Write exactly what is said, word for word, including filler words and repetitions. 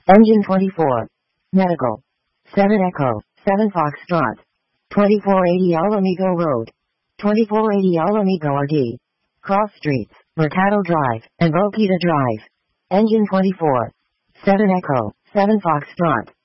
Engine twenty-four. Medical. seven Echo, seven Foxtrot. twenty-four eighty Alamigo Road. twenty-four eighty Alamigo R D. Cross Streets, Mercado Drive, and Boquita Drive. Engine twenty-four. seven Echo, seven Foxtrot.